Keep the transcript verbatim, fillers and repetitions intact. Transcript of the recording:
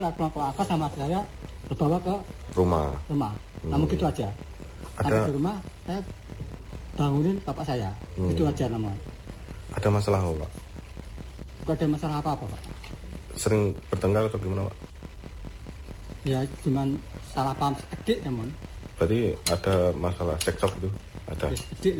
Keluar ke atas sama saya terbawa ke rumah. Rumah. Hmm. Namun gitu aja. Ada Sampai di rumah saya bangunin bapak saya. Hmm. Itu aja namanya. Ada masalah apa, Pak? Gak ada masalah apa-apa, Pak. Sering bertengkar atau gimana, Pak? Ya cuman salah paham sedikit namun. Berarti ada masalah seksual itu? Ada. Sedikit